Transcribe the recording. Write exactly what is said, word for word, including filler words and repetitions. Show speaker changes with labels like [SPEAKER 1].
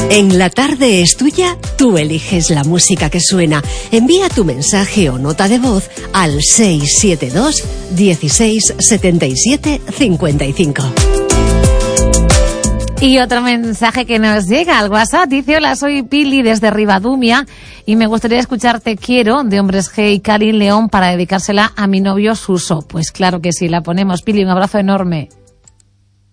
[SPEAKER 1] En La Tarde es Tuya, tú eliges la música que suena. Envía tu mensaje o nota de voz al seis siete dos, dieciséis, setenta y siete, cincuenta y cinco.
[SPEAKER 2] Y otro mensaje que nos llega al WhatsApp dice: hola, soy Pili desde Ribadumia y me gustaría escuchar Te Quiero de Hombres G y Karin León para dedicársela a mi novio Suso. Pues claro que sí, la ponemos. Pili, un abrazo enorme.